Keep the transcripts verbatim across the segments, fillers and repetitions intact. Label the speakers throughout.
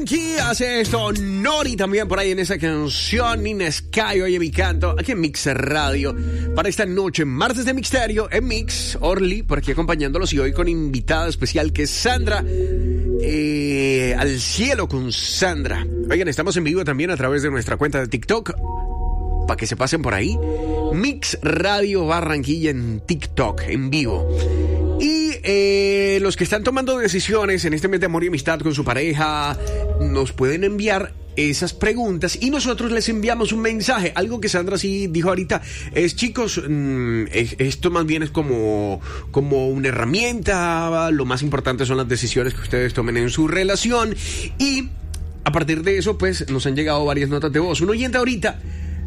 Speaker 1: Yankee hace esto, Nori también por ahí en esa canción, Nina Sky, oye mi canto, aquí en Mix Radio, para esta noche, martes de Mixterio, en Mix, Orly, por aquí acompañándolos y hoy con invitada especial que es Sandra, eh, al cielo con Sandra. Oigan, estamos en vivo también a través de nuestra cuenta de TikTok, para que se pasen por ahí, Mix Radio Barranquilla en TikTok, en vivo. Y eh, los que están tomando decisiones en este mes de amor y amistad con su pareja, nos pueden enviar esas preguntas y nosotros les enviamos un mensaje. Algo que Sandra sí dijo ahorita es, chicos, mmm, es, esto más bien es como, como una herramienta. Lo más importante son las decisiones que ustedes tomen en su relación. Y a partir de eso, pues, nos han llegado varias notas de voz. Un oyente ahorita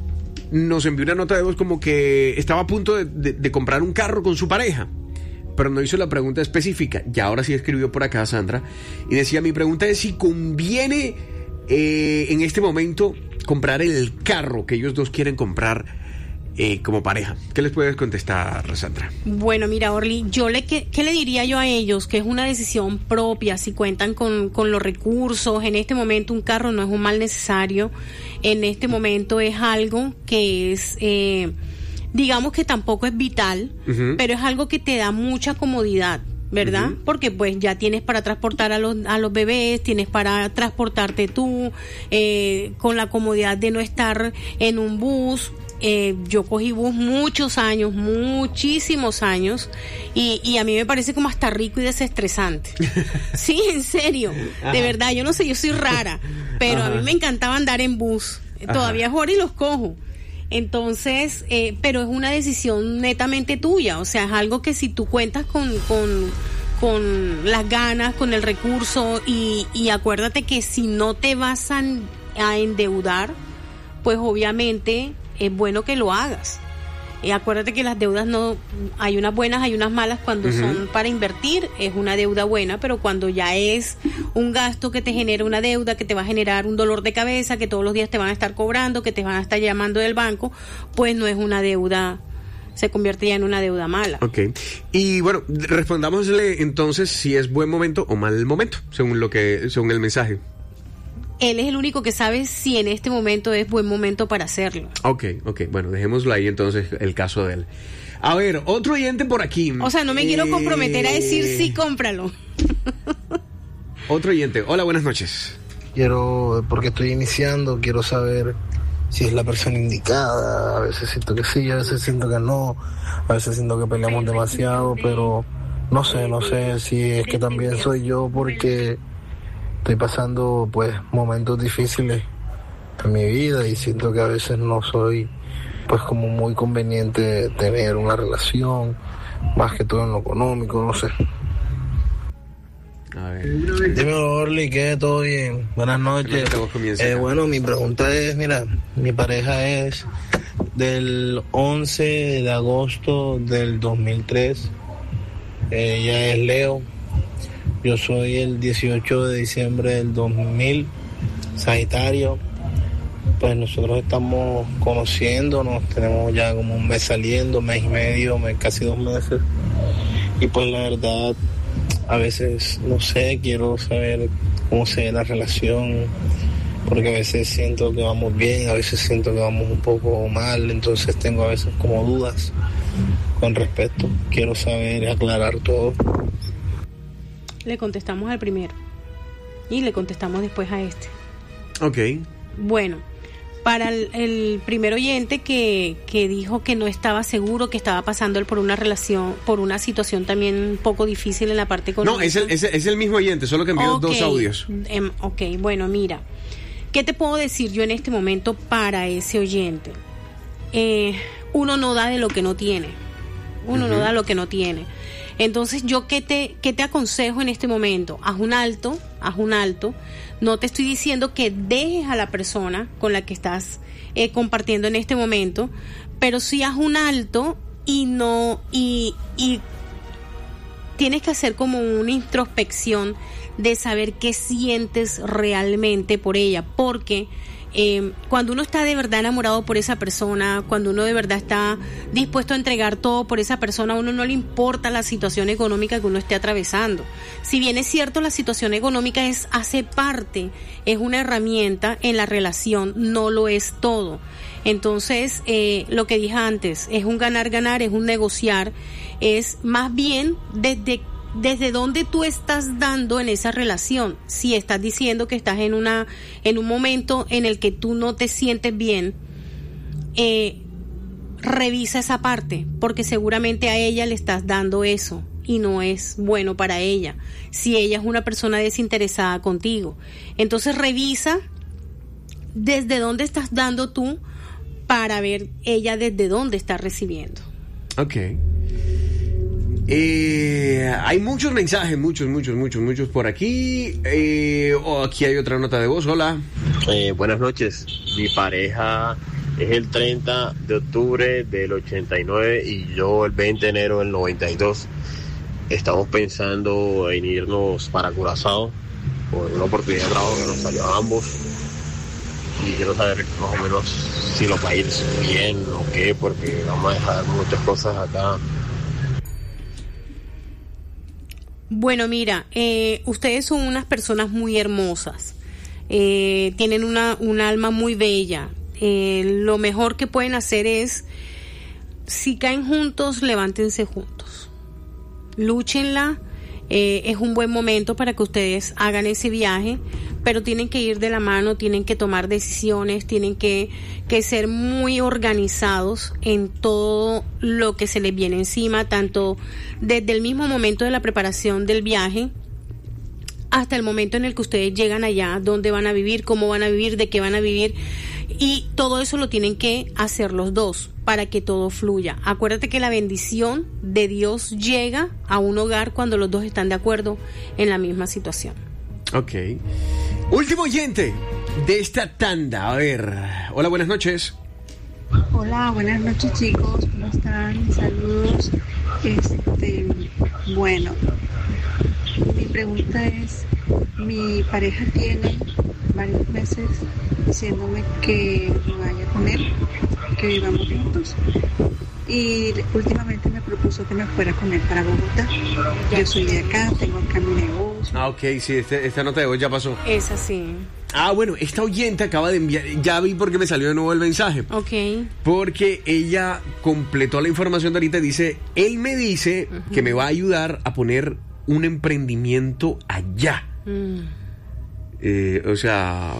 Speaker 1: nos envió una nota de voz como que estaba a punto de, de, de comprar un carro con su pareja, pero no hizo la pregunta específica. Y ahora sí escribió por acá Sandra y decía, mi pregunta es si conviene eh, en este momento comprar el carro que ellos dos quieren comprar eh, como pareja. ¿Qué les puedes contestar, Sandra?
Speaker 2: Bueno, mira, Orly, yo le ¿qué, qué le diría yo a ellos? Que es una decisión propia, si cuentan con, con los recursos. En este momento un carro no es un mal necesario. En este momento es algo que es... Eh, digamos que tampoco es vital, uh-huh. pero es algo que te da mucha comodidad, ¿verdad? Uh-huh. Porque pues ya tienes para transportar a los, a los bebés, tienes para transportarte tú, eh, con la comodidad de no estar en un bus. Eh, yo cogí bus muchos años, muchísimos años, y, y a mí me parece como hasta rico y desestresante. Sí, en serio, Ajá. de verdad, yo no sé, yo soy rara, pero Ajá. a mí me encantaba andar en bus. Todavía ahora y los cojo. Entonces, eh, pero es una decisión netamente tuya, o sea, es algo que si tú cuentas con, con, con las ganas, con el recurso, y, y acuérdate que si no te vas a, a endeudar, pues obviamente es bueno que lo hagas. Y acuérdate que las deudas no, hay unas buenas, hay unas malas. Cuando uh-huh. son para invertir es una deuda buena, pero cuando ya es un gasto que te genera una deuda, que te va a generar un dolor de cabeza, que todos los días te van a estar cobrando, que te van a estar llamando del banco, pues no es una deuda, se convierte ya en una deuda mala.
Speaker 1: Ok, y bueno, respondámosle entonces si es buen momento o mal momento, según lo que, según el mensaje.
Speaker 2: Él es el único que sabe si en este momento es buen momento para hacerlo.
Speaker 1: Ok, ok, bueno, dejémoslo ahí entonces, el caso de él. A ver, otro oyente por aquí.
Speaker 2: O sea, no me eh... quiero comprometer a decir sí, cómpralo.
Speaker 1: Otro oyente, hola, buenas noches.
Speaker 3: Quiero, porque estoy iniciando, quiero saber si es la persona indicada. A veces siento que sí, a veces siento que no, a veces siento que peleamos demasiado, pero no sé, no sé si es que también soy yo, porque estoy pasando pues momentos difíciles en mi vida y siento que a veces no soy pues como muy conveniente tener una relación, más que todo en lo económico, no sé.
Speaker 1: A ver.
Speaker 3: Dímelo, Orly, ¿qué? ¿Todo bien? Buenas noches. Eh, bueno, mi pregunta es, mira, mi pareja es del once de agosto del dos mil tres, ella es Leo. Yo soy el dieciocho de diciembre del dos mil, Sagitario. Pues nosotros estamos conociéndonos, tenemos ya como un mes saliendo, mes y medio, mes, casi dos meses. Y pues la verdad, a veces, no sé, quiero saber cómo se ve la relación, porque a veces siento que vamos bien, a veces siento que vamos un poco mal, entonces tengo a veces como dudas con respecto. Quiero saber, aclarar todo.
Speaker 2: Le contestamos al primero y le contestamos después a este.
Speaker 1: Ok.
Speaker 2: Bueno, para el, el primer oyente que, que dijo que no estaba seguro, que estaba pasando él por una relación, por una situación también un poco difícil en la parte económica.
Speaker 1: No, es el, es, es el mismo oyente, solo que envió
Speaker 2: okay.
Speaker 1: dos audios.
Speaker 2: Um, ok, bueno, mira, ¿qué te puedo decir yo en este momento para ese oyente? Eh, uno no da de lo que no tiene. Uno uh-huh. no da lo que no tiene. Entonces, ¿yo qué te, qué te aconsejo en este momento? Haz un alto, haz un alto. No te estoy diciendo que dejes a la persona con la que estás eh, compartiendo en este momento, pero sí haz un alto y no, y, y tienes que hacer como una introspección de saber qué sientes realmente por ella, porque Eh, cuando uno está de verdad enamorado por esa persona, cuando uno de verdad está dispuesto a entregar todo por esa persona, a uno no le importa la situación económica que uno esté atravesando. Si bien es cierto, la situación económica es hace parte, es una herramienta en la relación, no lo es todo. Entonces, eh, lo que dije antes, es un ganar-ganar, es un negociar, es más bien desde desde dónde tú estás dando en esa relación. Si estás diciendo que estás en una en un momento en el que tú no te sientes bien, eh, revisa esa parte, porque seguramente a ella le estás dando eso y no es bueno para ella, si ella es una persona desinteresada contigo. Entonces revisa desde dónde estás dando tú para ver ella desde dónde está recibiendo.
Speaker 1: Ok. Eh, hay muchos mensajes, muchos, muchos, muchos, muchos por aquí. Eh, oh, aquí hay otra nota de voz. Hola.
Speaker 4: Eh, buenas noches. Mi pareja es el treinta de octubre del ochenta y nueve y yo el veinte de enero del noventa y dos. Estamos pensando en irnos para Curazao por una oportunidad de trabajo que nos salió a ambos. Y quiero saber más o menos si nos va a ir bien o qué, porque vamos a dejar muchas cosas acá.
Speaker 2: Bueno, mira, eh, ustedes son unas personas muy hermosas, eh, tienen una, un alma muy bella. Eh, lo mejor que pueden hacer es, si caen juntos, levántense juntos, lúchenla. Eh, es un buen momento para que ustedes hagan ese viaje, pero tienen que ir de la mano, tienen que tomar decisiones, tienen que, que ser muy organizados en todo lo que se les viene encima, tanto desde el mismo momento de la preparación del viaje hasta el momento en el que ustedes llegan allá, dónde van a vivir, cómo van a vivir, de qué van a vivir, y todo eso lo tienen que hacer los dos para que todo fluya. Acuérdate que la bendición de Dios llega a un hogar cuando los dos están de acuerdo en la misma situación.
Speaker 1: Ok. Último oyente de esta tanda. A ver. Hola, buenas noches.
Speaker 5: Hola, buenas noches, chicos. ¿Cómo están? Saludos. Este, bueno, mi pregunta es, mi pareja tiene varios meses diciéndome que me vaya con él, que vivamos juntos, y últimamente me propuso que me fuera con él para Bogotá. Yo soy de acá, tengo acá mi negocio.
Speaker 1: Ah, ok, sí, este, esta nota de voz ya pasó.
Speaker 2: Es así.
Speaker 1: Ah, bueno, esta oyente acaba de enviar, ya vi por qué me salió de nuevo el mensaje.
Speaker 2: Ok.
Speaker 1: Porque ella completó la información de ahorita, dice, él me dice uh-huh. que me va a ayudar a poner un emprendimiento allá. Mm. Eh, o sea,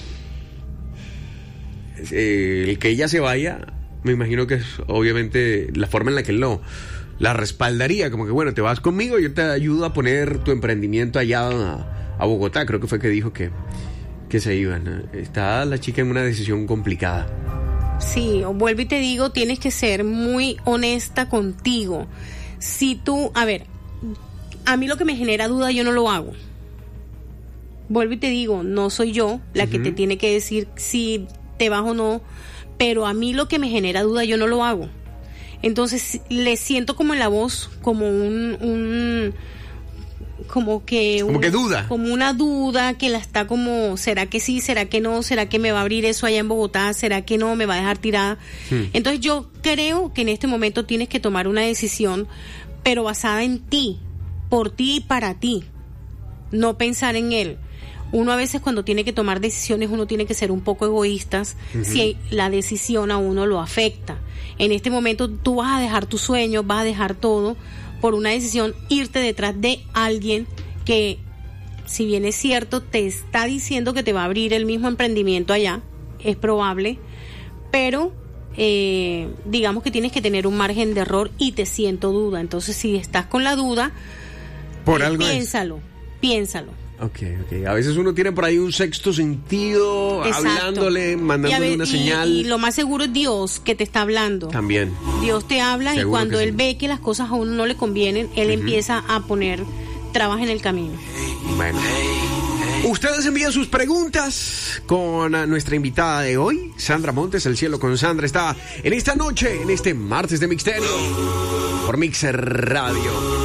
Speaker 1: eh, el que ella se vaya, me imagino que es obviamente la forma en la que él no la respaldaría, como que bueno, te vas conmigo, yo te ayudo a poner tu emprendimiento allá a, a Bogotá. Creo que fue que dijo que, que se iban. Está la chica en una decisión complicada.
Speaker 2: Sí, vuelvo y te digo, tienes que ser muy honesta contigo. Si tú, a ver, a mí lo que me genera duda, yo no lo hago. Vuelvo y te digo, no soy yo la uh-huh. que te tiene que decir si te vas o no, pero a mí lo que me genera duda, yo no lo hago. Entonces le siento como en la voz, como un, un como que
Speaker 1: como
Speaker 2: un,
Speaker 1: que duda,
Speaker 2: como una duda que la está como, ¿será que sí? ¿Será que no? ¿Será que me va a abrir eso allá en Bogotá? ¿Será que no? ¿Me va a dejar tirada? Hmm. Entonces yo creo que en este momento tienes que tomar una decisión, pero basada en ti, por ti y para ti, no pensar en él. Uno a veces cuando tiene que tomar decisiones, uno tiene que ser un poco egoístas uh-huh. si la decisión a uno lo afecta. En este momento tú vas a dejar tus sueños, vas a dejar todo por una decisión, irte detrás de alguien que, si bien es cierto, te está diciendo que te va a abrir el mismo emprendimiento allá, es probable, pero eh, digamos que tienes que tener un margen de error y te siento duda. Entonces, si estás con la duda,
Speaker 1: por
Speaker 2: eh,
Speaker 1: algo
Speaker 2: piénsalo,
Speaker 1: es.
Speaker 2: piénsalo.
Speaker 1: Ok, ok. A veces uno tiene por ahí un sexto sentido, exacto, hablándole, mandándole ver, una
Speaker 2: y,
Speaker 1: señal.
Speaker 2: Y lo más seguro es Dios que te está hablando.
Speaker 1: También.
Speaker 2: Dios te habla seguro, y cuando Él sí. ve que las cosas a uno no le convienen, Él uh-huh. empieza a poner trabas en el camino.
Speaker 1: Bueno. Ustedes envían sus preguntas con nuestra invitada de hoy, Sandra Montes. El cielo con Sandra está en esta noche, en este martes de Mixterio, por Mixer Radio.